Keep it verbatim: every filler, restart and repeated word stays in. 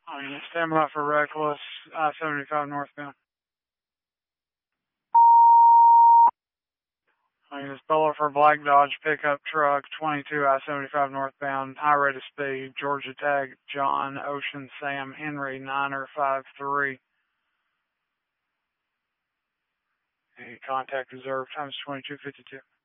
I'm going to stand by for reckless, I seventy-five northbound. I'm going to spell for Black Dodge pickup truck, twenty-two I seventy-five northbound, high rate of speed, Georgia tag, John, Ocean, Sam, Henry, Niner, five three. And contact reserve, times twenty-two fifty-two.